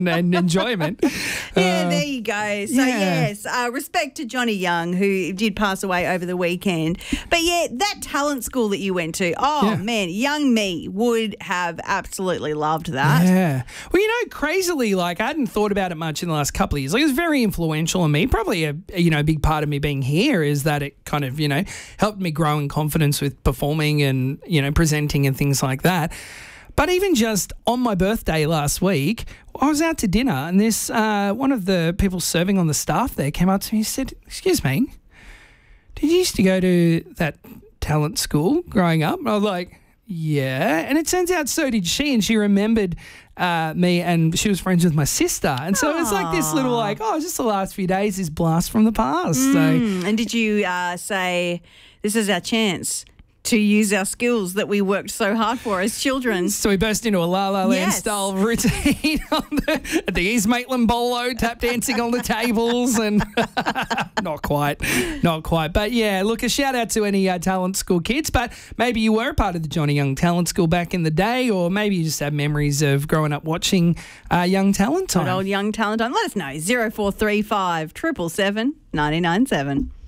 and enjoyment. Yeah, there you go. So, yes, respect to Johnny Young, who did pass away over the weekend. But, yeah, that talent school that you went to, man, young me would have absolutely loved that. Yeah. Well, crazily, I hadn't thought about it much in the last couple of years. It was very influential on me. Probably a big part of me being here is that it kind of, helped me grow in confidence with performing and, presenting and things like that. But even just on my birthday last week, I was out to dinner and this one of the people serving on the staff there came up to me and said, "Excuse me, did you used to go to that talent school growing up?" And I was like, "Yeah." And it turns out so did she, and she remembered me, and she was friends with my sister. And so it's like this little just the last few days, this blast from the past. And did you say, this is our chance to use our skills that we worked so hard for as children? So we burst into a La La Land style routine at the East Maitland Bolo, tap dancing on the tables, and not quite. But yeah, look, a shout out to any talent school kids. But maybe you were a part of the Johnny Young Talent School back in the day, or maybe you just have memories of growing up watching Young Talent Time. Good old Young Talent Time. Let us know. 0435 777 997.